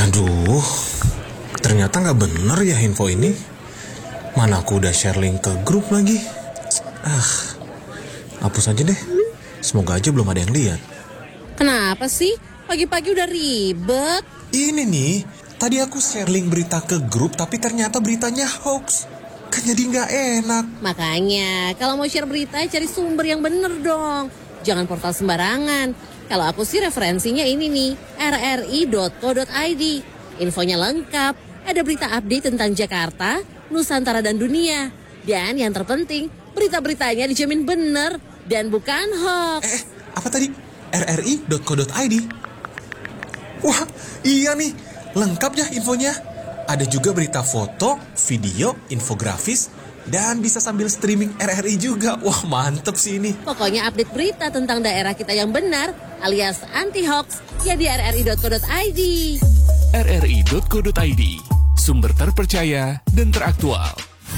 Aduh, ternyata nggak bener ya info ini. Mana aku udah share link ke grup lagi. Hapus aja deh. Semoga aja belum ada yang lihat. Kenapa sih? Pagi-pagi udah ribet. Ini nih, tadi aku share link berita ke grup tapi ternyata beritanya hoax. Kan jadi nggak enak. Makanya, kalau mau share berita, cari sumber yang bener dong. Jangan portal sembarangan. Kalau aku sih referensinya ini nih, rri.co.id. Infonya lengkap, ada berita update tentang Jakarta, Nusantara dan dunia. Dan yang terpenting, berita-beritanya dijamin bener dan bukan hoax. Apa tadi? rri.co.id? Wah, iya nih. Lengkap ya infonya. Ada juga berita foto, video, infografis, dan bisa sambil streaming RRI juga. Wah, mantep sih ini. Pokoknya update berita tentang daerah kita yang benar, alias anti-hoax, ya di rri.co.id. rri.co.id, sumber terpercaya dan teraktual.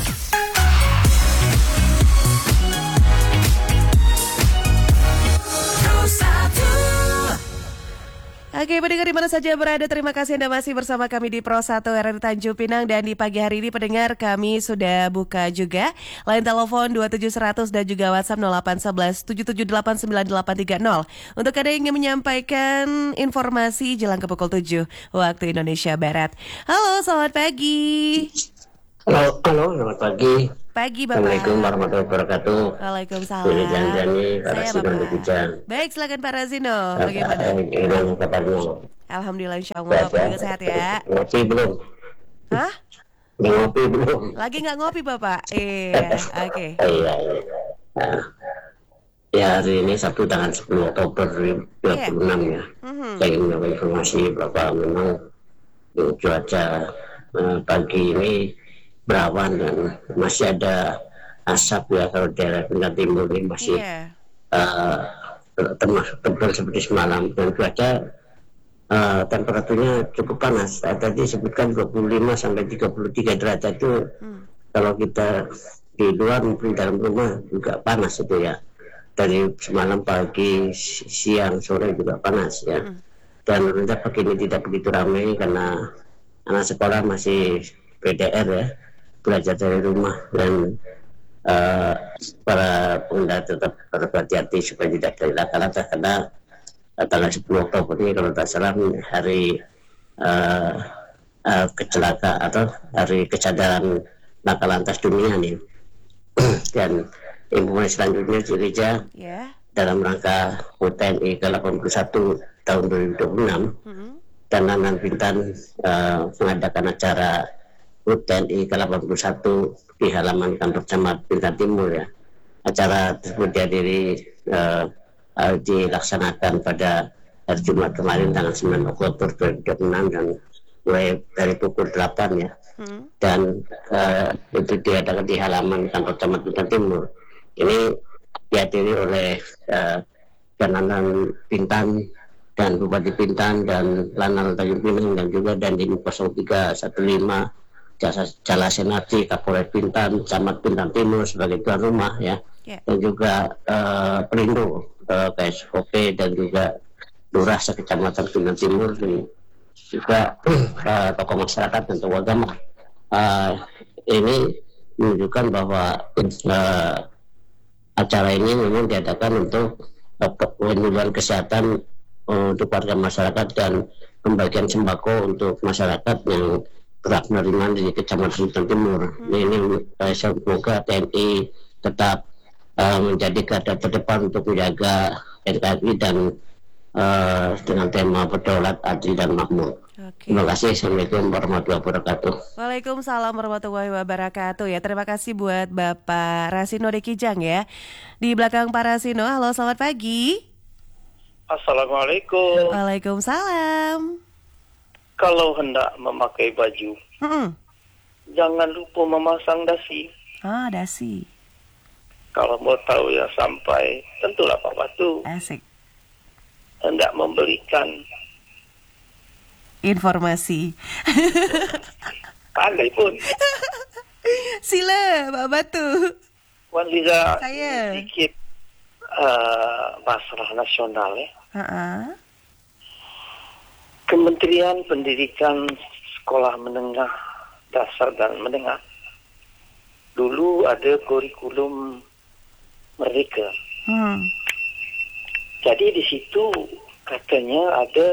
Oke, pendengar di mana saja berada, terima kasih Anda masih bersama kami di Pro 1 RRI Tanjung Pinang. Dan di pagi hari ini pendengar kami sudah buka juga line telepon 27100 dan juga WhatsApp 0811 77898830 untuk Anda yang ingin menyampaikan informasi jelang ke pukul 7 waktu Indonesia Barat. Halo, selamat pagi. Halo, selamat pagi. Pagi Bapak. Assalamualaikum warahmatullahi wabarakatuh. Waalaikumsalam. Pilih Janjani, Pak Saya Rasino Bapak. Hujan. Baik, silakan Pak Rasino. Bagaimana? Gimana kabarnya? Alhamdulillah, insya Allah Bapak juga sehat ya. Ngopi belum? Hah? Ngopi belum? Lagi nggak ngopi Bapak? Iya, oke. Iya. Nah, ya hari ini Sabtu tanggal 10 Oktober 2026 ya. Saya ingin menyampaikan informasi bahwa memang cuaca pagi ini berawan dan masih ada asap ya. Kalau daerah Bintang Timur ini masih termasuk tebal seperti semalam, dan cuaca temperaturnya cukup panas. Tadi disebutkan 25 sampai 33 derajat itu kalau kita di luar mungkin dalam rumah juga panas itu ya. Dari semalam pagi, siang, sore juga panas ya. Dan rendah pagi ini tidak begitu ramai karena anak sekolah masih PDR ya, belajar dari rumah, dan para pengguna tetap berhati-hati supaya tidak terlalu karena tanggal 10 Oktober ini kalau tak salah hari kecelakaan atau hari kesadaran laka lantas dunia nih. Dan informasi selanjutnya gereja dalam rangka UTNI ke-81 tahun 2026 dan Nanan Bintan mengadakan acara UTNI ke-81 di halaman kantor Camat Bintan Timur ya. Acara tersebut dilaksanakan pada hari Jumat kemarin tanggal 9 Oktober 2026 dan mulai dari pukul 8 ya. Dan itu diadakan di halaman kantor Camat Bintan Timur. Ini dihadiri oleh Nanan Bintan dan Bupati Bintan dan Lanal Tanjung Pinang dan juga Dandim 0315 Jala Senati, Kapolres Bintan, Camat Bintan Timur sebagai tuan rumah ya, dan juga Perindo, KSOP dan juga Lurah sekecamatan Bintan Timur, dan juga tokoh masyarakat dan tokoh agama. Ini menunjukkan bahwa acara ini memang diadakan untuk penyuluhan kesehatan untuk warga masyarakat dan pembagian sembako untuk masyarakat yang kerap menerima di Kecamatan Bintan Timur. Ini semoga TNI tetap menjadi garda terdepan untuk menjaga NKRI dan dengan tema berdaulat, adil dan makmur. Terima kasih. Assalamualaikum warahmatullahi wabarakatuh. Waalaikumsalam warahmatullahi wabarakatuh ya. Terima kasih buat Bapak Rasino de Kijang ya. Di belakang Pak Rasino, halo selamat pagi. Assalamualaikum. Waalaikumsalam. Kalau hendak memakai baju, jangan lupa memasang dasi. Dasi. Kalau mau tahu ya sampai, tentulah Pak Batu. Asik. Hendak memberikan informasi. Pandai pun. Sila Pak Batu. Wan Liza Saya. sedikit masalah nasional ya. Kementerian Pendidikan Sekolah Menengah Dasar dan Menengah dulu ada kurikulum Merdeka. Jadi di situ katanya ada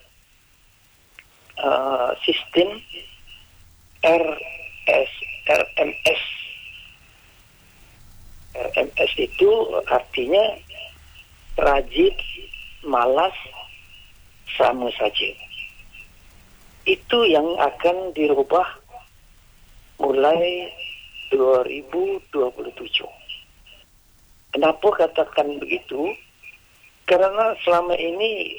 sistem RMS. RMS itu artinya rajin, malas, sama saja. Itu yang akan dirubah mulai 2027. Kenapa katakan begitu? Karena selama ini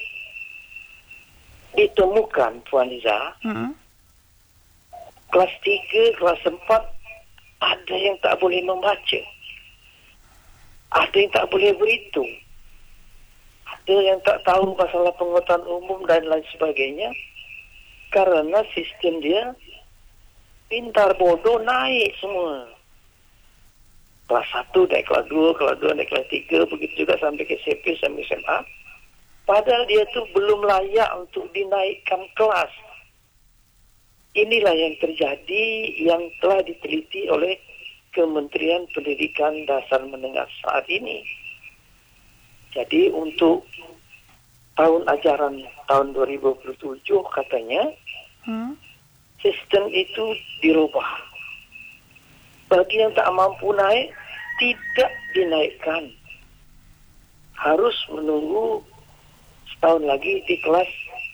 ditemukan, Puan Liza, kelas 3, kelas 4 ada yang tak boleh membaca. Ada yang tak boleh berhitung. Ada yang tak tahu masalah pengetahuan umum dan lain sebagainya. Karena sistem dia pintar bodoh naik semua. Kelas 1 naik kelas 2, kelas 2 naik kelas 3, begitu juga sampai ke SMP, sampai SMA. Padahal dia tu belum layak untuk dinaikkan kelas. Inilah yang terjadi, yang telah diteliti oleh Kementerian Pendidikan Dasar Menengah saat ini. Jadi untuk tahun ajaran tahun 2027 katanya sistem itu dirubah. Bagi yang tak mampu naik, tidak dinaikkan. Harus menunggu setahun lagi di kelas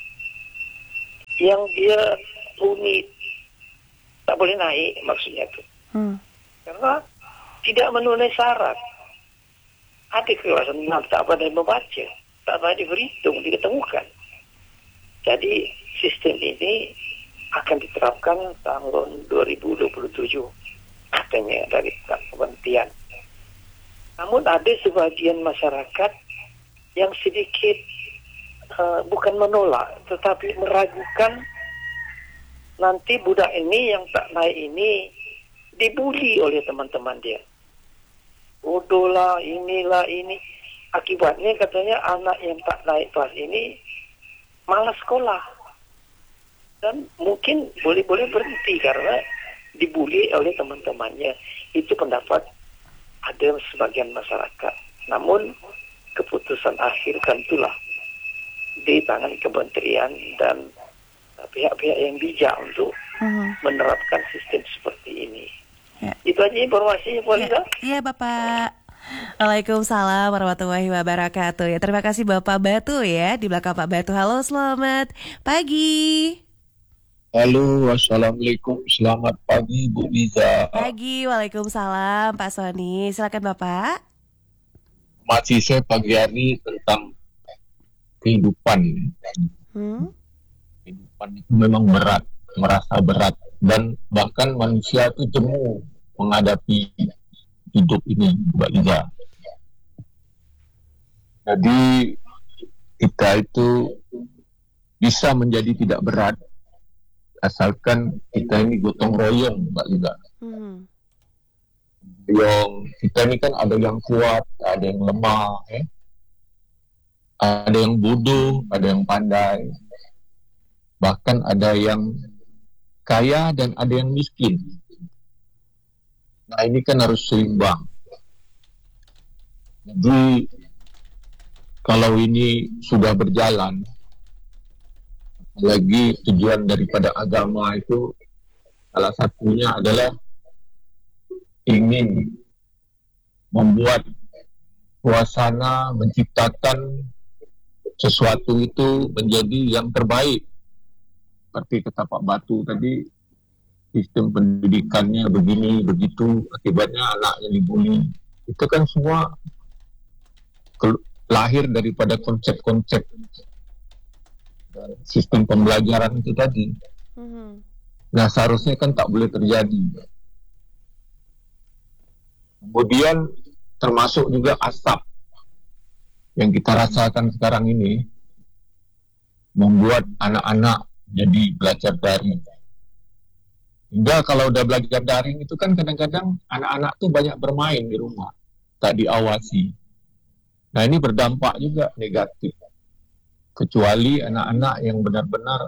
yang dia uni tak boleh naik, maksudnya itu. Karena tidak memenuhi syarat. Ada kelas 6 tak pandai membaca, tak pandai berhitung, diketemukan. Jadi sistem ini akan diterapkan tahun 2027 katanya dari kementerian. Namun ada sebagian masyarakat yang sedikit bukan menolak, tetapi meragukan nanti budak ini yang tak naik ini dibuli oleh teman-teman dia. Bodoh lah, inilah ini. Akibatnya katanya anak yang tak naik kelas ini malas sekolah. Dan mungkin boleh-boleh berhenti karena dibuli oleh teman-temannya. Itu pendapat ada sebagian masyarakat. Namun keputusan akhir kan itulah di tangan kementerian dan pihak-pihak yang bijak untuk menerapkan sistem seperti ini. Ya. Itu aja informasinya, Bu Liza. Iya, Bapak. Waalaikumsalam warahmatullahi wabarakatuh. Ya, terima kasih Bapak Batu ya di belakang Pak Batu. Halo, selamat pagi. Halo, assalamualaikum. Selamat pagi, Bu Liza. Pagi, waalaikumsalam Pak Sony. Silakan Bapak. Masih saya pagi hari tentang kehidupan. Kehidupan itu memang berat, merasa berat, dan bahkan manusia itu jemu menghadapi hidup ini, Mbak Liza. Jadi kita itu bisa menjadi tidak berat asalkan kita ini gotong royong, Mbak Liza. Kita ini kan ada yang kuat, ada yang lemah, ada yang bodoh, ada yang pandai, bahkan ada yang kaya dan ada yang miskin. Nah, ini kan harus seimbang. Jadi kalau ini sudah berjalan, lagi tujuan daripada agama itu salah satunya adalah ingin membuat suasana, menciptakan sesuatu itu menjadi yang terbaik. Seperti kata Pak Batu tadi, sistem pendidikannya begini, begitu, akibatnya anaknya dibully. Itu kan semua lahir daripada konsep-konsep sistem pembelajaran itu tadi. Nah, seharusnya kan tak boleh terjadi. Kemudian termasuk juga asap yang kita rasakan sekarang ini membuat anak-anak jadi belajar daring. Hingga kalau udah belajar daring itu kan kadang-kadang anak-anak tuh banyak bermain di rumah, tak diawasi. Nah, ini berdampak juga negatif. kecuali anak-anak yang benar-benar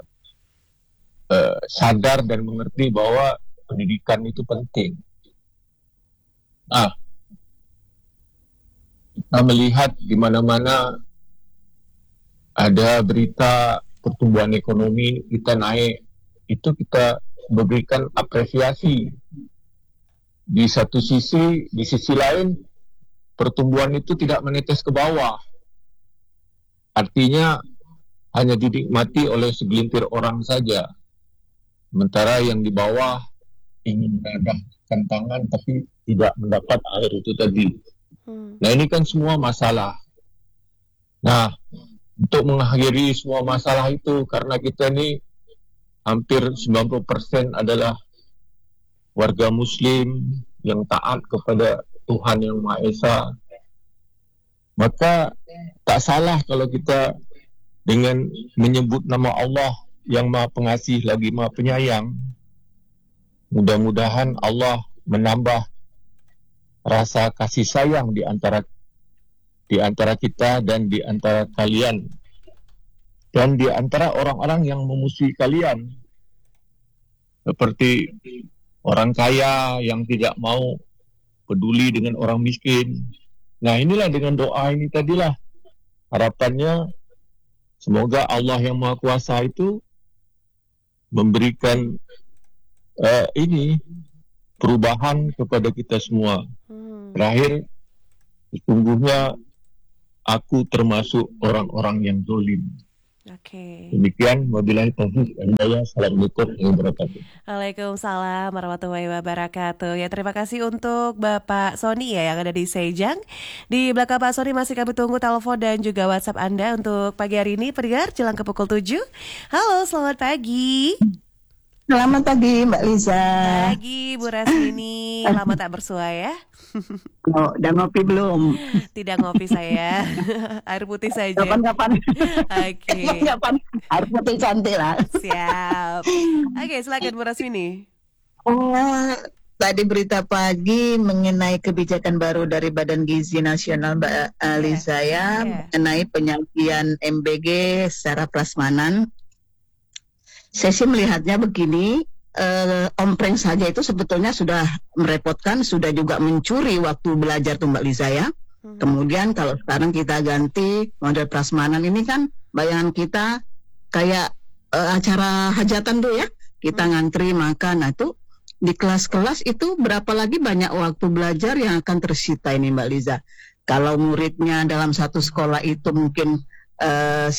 sadar dan mengerti bahwa pendidikan itu penting. Nah, kita melihat di mana-mana ada berita pertumbuhan ekonomi kita naik, itu kita berikan apresiasi. Di sisi lain pertumbuhan itu tidak menetes ke bawah. Artinya hanya dinikmati oleh segelintir orang saja. Sementara yang di bawah ingin menadahkan tangan tapi tidak mendapat air itu tadi. Nah, ini kan semua masalah. Nah, untuk mengakhiri semua masalah itu, karena kita ini hampir 90% adalah warga Muslim yang taat kepada Tuhan Yang Maha Esa, maka tak salah kalau kita dengan menyebut nama Allah yang Maha Pengasih lagi Maha Penyayang. Mudah-mudahan Allah menambah rasa kasih sayang di antara kita dan di antara kalian dan di antara orang-orang yang memusuhi kalian, seperti orang kaya yang tidak mau peduli dengan orang miskin. Nah, inilah dengan doa ini tadilah harapannya, semoga Allah yang Maha Kuasa itu memberikan perubahan kepada kita semua. Terakhir, sesungguhnya aku termasuk orang-orang yang zalim. Oke. Demikian, wabillahi taufiq wal hidayah. Assalamualaikum warahmatullahi wabarakatuh. Waalaikumsalam warahmatullahi wabarakatuh. Ya, terima kasih untuk Bapak Sony ya yang ada di Sejang. Di belakang Pak Sony masih kami tunggu telepon dan juga WhatsApp Anda untuk pagi hari ini, pendengar jelang ke pukul 7. Halo, selamat pagi. Selamat pagi Mbak Liza. Pagi Bu Rasmini, lama tak bersua ya. Oh, udah ngopi belum? Tidak ngopi saya, air putih saja. Kapan-kapan. Oke. Kapan? Air putih cantik lah. Siap. Oke, silakan Bu Rasmini. Tadi berita pagi mengenai kebijakan baru dari Badan Gizi Nasional Mbak Liza ya, mengenai penyajian MBG secara prasmanan. Saya sih melihatnya begini, ompreng saja itu sebetulnya sudah merepotkan, sudah juga mencuri waktu belajar tuh Mbak Liza ya. Kemudian kalau sekarang kita ganti model prasmanan, ini kan bayangan kita kayak acara hajatan tuh ya, kita ngantri makan. Nah itu di kelas-kelas itu berapa lagi banyak waktu belajar yang akan tersita ini Mbak Liza. Kalau muridnya dalam satu sekolah itu mungkin 100,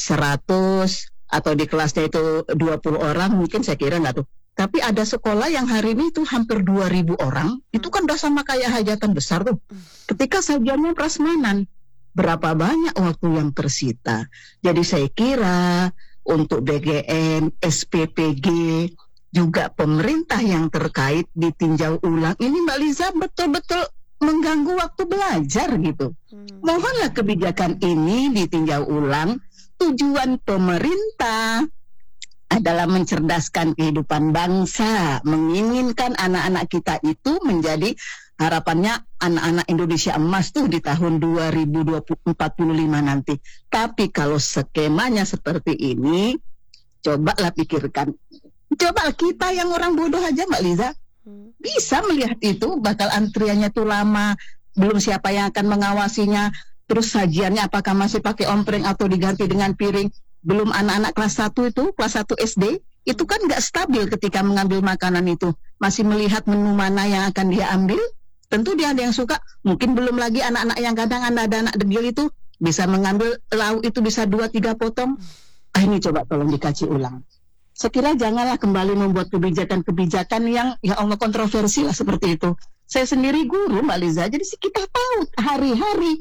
atau di kelasnya itu 20 orang, mungkin saya kira nggak tuh. Tapi ada sekolah yang hari ini itu hampir 2.000 orang, itu kan udah sama kayak hajatan besar tuh. Ketika sajiannya prasmanan, berapa banyak waktu yang tersita. Jadi saya kira untuk BGN, SPPG, juga pemerintah yang terkait ditinjau ulang. Ini Mbak Liza betul-betul mengganggu waktu belajar gitu. Mohonlah kebijakan ini ditinjau ulang. Tujuan pemerintah adalah mencerdaskan kehidupan bangsa, menginginkan anak-anak kita itu menjadi harapannya anak-anak Indonesia emas tuh di tahun 2045 nanti. Tapi kalau skemanya seperti ini, cobalah pikirkan. Coba kita yang orang bodoh aja Mbak Liza bisa melihat itu, bakal antriannya tuh lama, belum siapa yang akan mengawasinya. Terus sajiannya apakah masih pakai ompreng atau diganti dengan piring. Belum anak-anak kelas 1 itu, kelas 1 SD, itu kan nggak stabil ketika mengambil makanan itu. Masih melihat menu mana yang akan dia ambil. Tentu dia ada yang suka. Mungkin belum lagi anak-anak yang kadang ada anak degil itu bisa mengambil lauk itu bisa 2-3 potong. Ini coba tolong dikaji ulang. Sekira janganlah kembali membuat kebijakan-kebijakan yang ya Allah kontroversi lah seperti itu. Saya sendiri guru Mbak Liza, jadi kita tahu hari-hari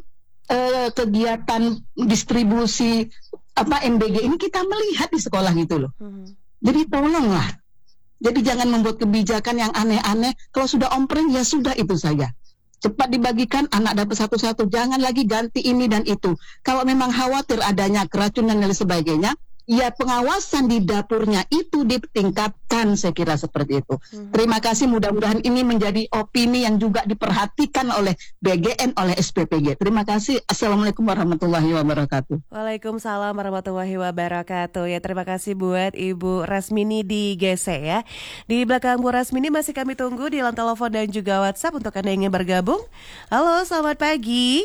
kegiatan distribusi MBG ini kita melihat di sekolah gitu loh. Jadi tolonglah. Jadi jangan membuat kebijakan yang aneh-aneh. Kalau sudah ompreng ya sudah itu saja. Cepat dibagikan, anak dapat satu-satu. Jangan lagi ganti ini dan itu. Kalau memang khawatir adanya keracunan dan sebagainya, ya pengawasan di dapurnya itu ditingkatkan, saya kira seperti itu. Terima kasih, mudah-mudahan ini menjadi opini yang juga diperhatikan oleh BGN, oleh SPPG. Terima kasih. Assalamualaikum warahmatullahi wabarakatuh. Waalaikumsalam warahmatullahi wabarakatuh. Ya, terima kasih buat Ibu Rasmini di GC ya. Di belakang Bu Rasmini masih kami tunggu di line telepon dan juga WhatsApp untuk Anda yang ingin bergabung. Halo, selamat pagi.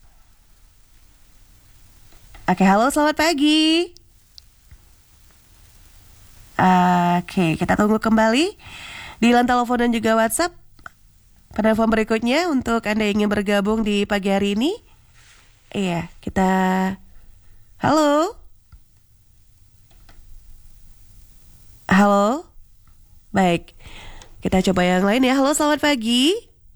Oke, halo, selamat pagi. Oke, kita tunggu kembali di line telepon dan juga WhatsApp. Penelpon berikutnya untuk Anda yang ingin bergabung di pagi hari ini. Iya, kita... Halo? Halo? Baik, kita coba yang lain ya. Halo, selamat pagi.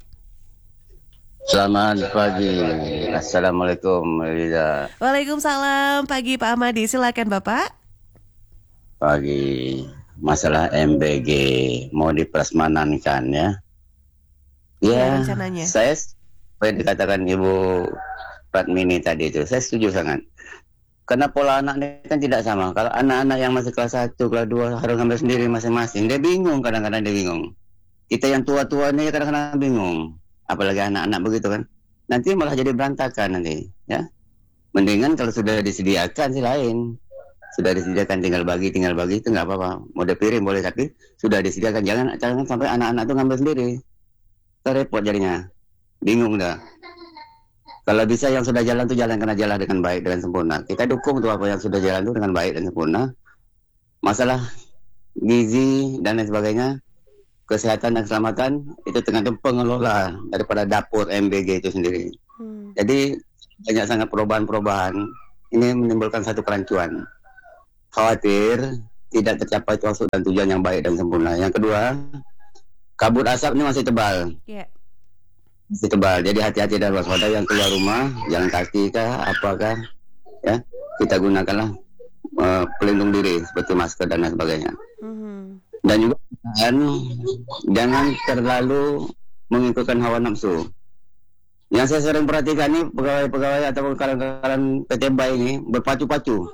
Selamat pagi. Assalamualaikum, Liza. Waalaikumsalam. Pagi Pak Ahmadi, silakan Bapak. Pagi. Masalah MBG mau diprasmanankan ya. Ya, rencananya. saya apa yang dikatakan Ibu Ratmini tadi itu, saya setuju sangat. Karena pola anak ini kan tidak sama. Kalau anak-anak yang masih kelas 1, kelas 2 harus ngambil sendiri masing-masing, dia bingung, kadang-kadang dia bingung. Kita yang tua-tua ini kadang-kadang bingung. Apalagi anak-anak begitu kan. Nanti malah jadi berantakan nanti, ya. Mendingan kalau sudah disediakan sih lain. Sudah disediakan tinggal bagi itu nggak apa-apa. Mode piring boleh, tapi sudah disediakan. Jangan sampai anak-anak itu ngambil sendiri. Repot jadinya. Bingung dah. Kalau bisa yang sudah jalan tuh jalan karena jalan dengan baik dan sempurna. Kita dukung tuh apa yang sudah jalan tuh dengan baik dan sempurna. Masalah gizi dan lain sebagainya, kesehatan dan keselamatan itu tergantung pengelola daripada dapur MBG itu sendiri. Jadi banyak sangat perubahan-perubahan. Ini menimbulkan satu kerancuan. Khawatir tidak tercapai maksud dan tujuan yang baik dan sempurna. Yang kedua, kabut asap ini masih tebal. Masih tebal. Jadi hati-hati dan waspada yang keluar rumah, jalan kaki kah, apakah, ya kita gunakanlah pelindung diri seperti masker dan lain sebagainya. Dan juga jangan terlalu mengikutkan hawa nafsu. Yang saya sering perhatikan ini pegawai-pegawai atau kalangan PT Bay ini berpacu-pacu.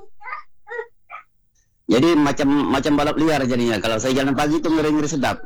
Jadi macam balap liar jadinya. Kalau saya jalan pagi itu ngeri-ngeri sedap.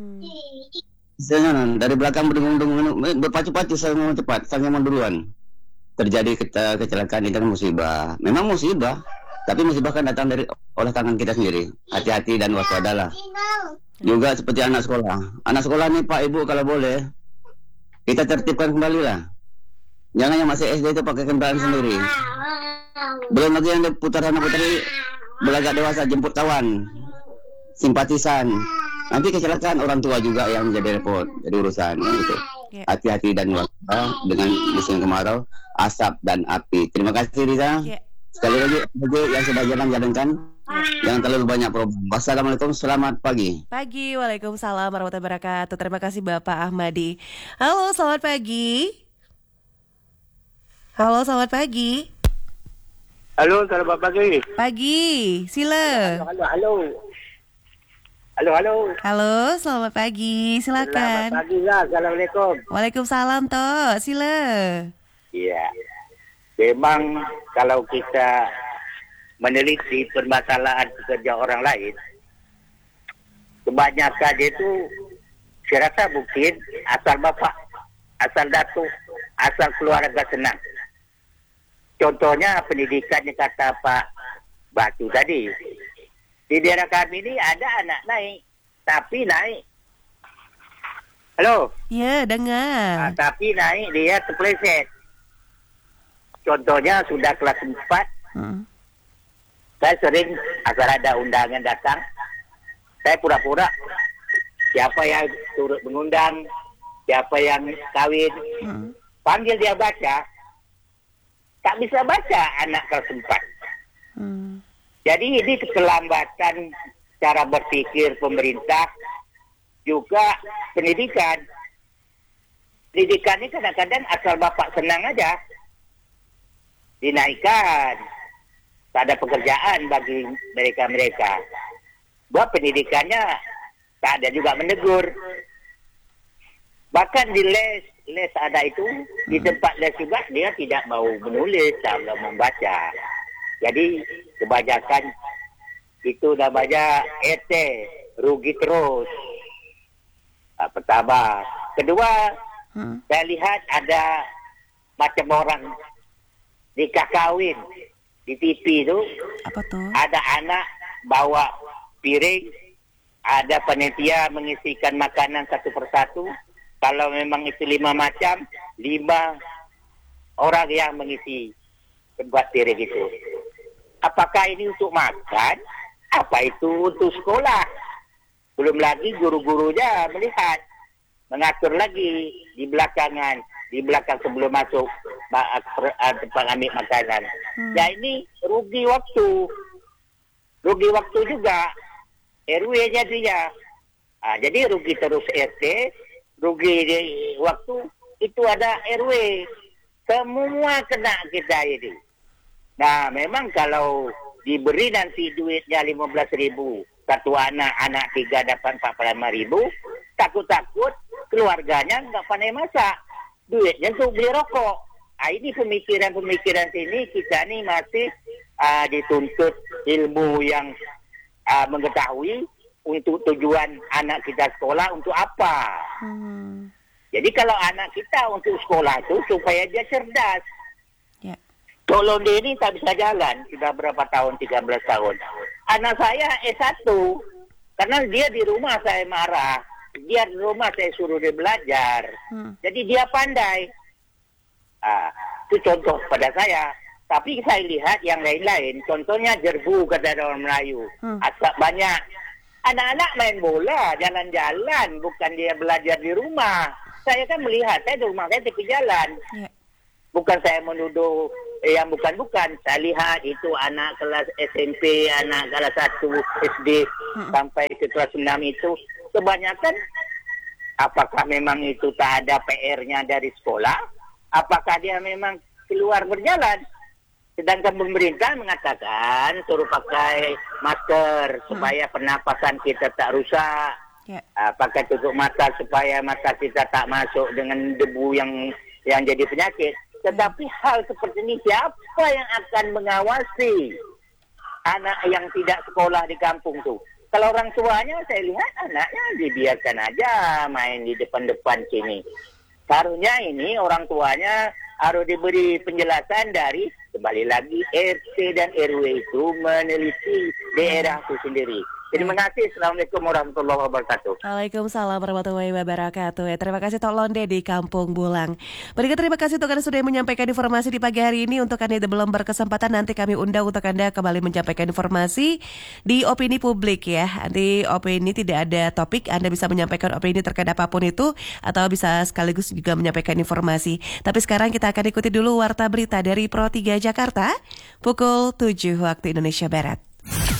Dari belakang berdengung-dengung berpacu-pacu saya mau cepat, saya mau duluan. Terjadi kecelakaan itu kan musibah. Memang musibah, tapi musibah kan datang oleh tangan kita sendiri. Hati-hati dan waspadalah. Juga seperti anak sekolah. Anak sekolah nih Pak Ibu kalau boleh kita tertibkan kembali lah. Jangan yang masih SD itu pakai kendaraan sendiri. Belum lagi yang putaran-putari belagak dewasa jemput kawan, simpatisan. Nanti kecelakaan orang tua juga yang menjadi repot, jadi urusan gitu. Hati-hati dan waspada dengan musim kemarau, asap dan api. Terima kasih Riza. Sekali lagi yang sudah jalankan, jangan terlalu banyak problem. Wassalamualaikum, selamat pagi. Pagi, waalaikumsalam warahmatullahi wabarakatuh. Terima kasih Bapak Ahmadi. Halo, selamat pagi. Halo, selamat pagi. Halo, selamat pagi. Pagi, sila. Halo. Halo, selamat pagi, silakan. Selamat pagi, Assalamualaikum. Waalaikumsalam, toh, sila. Iya. Memang kalau kita meneliti permasalahan pekerja orang lain, kebanyakan itu saya rasa mungkin asal bapak, asal datuk, asal keluarga senang. Contohnya pendidikan yang kata Pak Batu tadi. Di daerah kami ini ada anak naik, tapi naik. Halo? Ya, dengar. Tapi naik dia terpeleset. Contohnya sudah kelas 4. Saya sering asal ada undangan datang, saya pura-pura siapa yang turut mengundang, siapa yang kawin, panggil dia baca. Tak bisa baca anak kelas 4. Jadi ini keterlambatan cara berpikir pemerintah, juga pendidikan. Pendidikan ini kadang-kadang asal bapak senang aja, dinaikkan. Tak ada pekerjaan bagi mereka-mereka. Buat pendidikannya tak ada juga menegur. Bahkan di les ada itu, di tempat les juga dia tidak mau menulis, tak mau membaca. Jadi kebanyakan itu namanya ET, rugi terus. Pertama. Kedua, saya lihat ada macam orang nikah kawin di TV itu. Apa tuh? Ada anak bawa piring, ada panitia mengisikan makanan satu persatu. Kalau memang itu 5 macam, 5 orang yang mengisi sebuah piring itu. Apakah ini untuk makan? Apa itu untuk sekolah? Belum lagi guru-gurunya melihat, mengatur lagi di belakang sebelum masuk tempat ambil makanan. Ya ini rugi waktu juga. RW-nya dia. Jadi rugi terus RT, rugi di waktu, itu ada RW. Semua kena kita ini. Nah, memang kalau diberi nanti duitnya 15.000, satu anak 3 dapat 45.000, takut-takut keluarganya nggak pandai masak. Duitnya untuk beli rokok. Ini pemikiran-pemikiran sini kita nih masih dituntut ilmu yang mengetahui untuk tujuan anak kita sekolah untuk apa. Jadi kalau anak kita untuk sekolah itu supaya dia cerdas. Tolong dia ini tak bisa jalan, sudah berapa tahun, 13 tahun. Anak saya S1, karena dia di rumah saya marah. Dia di rumah saya suruh dia belajar. Jadi dia pandai. Itu contoh pada saya. Tapi saya lihat yang lain-lain. Contohnya jerbu, kata orang Melayu. Asap banyak. Anak-anak main bola, jalan-jalan. Bukan dia belajar di rumah. Saya kan melihat, saya di rumah saya tepi jalan. Bukan saya menuduh yang bukan-bukan. Saya lihat itu anak kelas SMP, anak kelas 1 SD sampai ke kelas 6 itu. Kebanyakan, apakah memang itu tak ada PR-nya dari sekolah? Apakah dia memang keluar berjalan? Sedangkan pemerintah mengatakan suruh pakai masker supaya pernapasan kita tak rusak. Pakai tutup mata supaya mata kita tak masuk dengan debu yang jadi penyakit. Tetapi hal seperti ini siapa yang akan mengawasi anak yang tidak sekolah di kampung tuh? Kalau orang tuanya saya lihat anaknya dibiarkan aja main di depan-depan sini. Seharusnya ini orang tuanya harus diberi penjelasan dari kembali lagi RT dan RW itu meneliti daerah itu sendiri. Terima kasih. Assalamualaikum warahmatullahi wabarakatuh. Waalaikumsalam warahmatullahi wabarakatuh. Terima kasih Tok Londe di Kampung Bulang. Berikan terima kasih untuk Anda sudah menyampaikan informasi di pagi hari ini. Untuk Anda yang belum berkesempatan, nanti kami undang untuk Anda kembali menyampaikan informasi di opini publik ya. Nanti opini tidak ada topik, Anda bisa menyampaikan opini terkait apapun itu, atau bisa sekaligus juga menyampaikan informasi. Tapi sekarang kita akan ikuti dulu warta berita dari Pro 3 Jakarta pukul 7 waktu Indonesia Barat.